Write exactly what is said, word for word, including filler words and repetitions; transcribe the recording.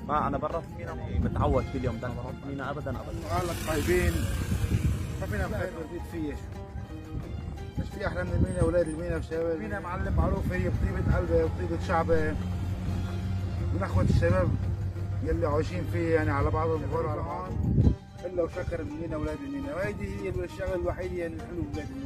ما انا برا في مينا يعني متعود كل يوم ده بروح مينا ابدا ابدا. قال لك طيبين ما فينا بخير برديت فيه شو مش في احلى من المينا اولاد المينا والشباب. المينا معلم معروف هي بطيبه قلبه وطيبه شعبه من اخوه الشباب يلي عايشين فيه يعني على بعض الظهور على بعض الا وشكر المينا اولاد المينا، وهيدي هي الشغله الوحيده اللي الحلو ببلاد المينا.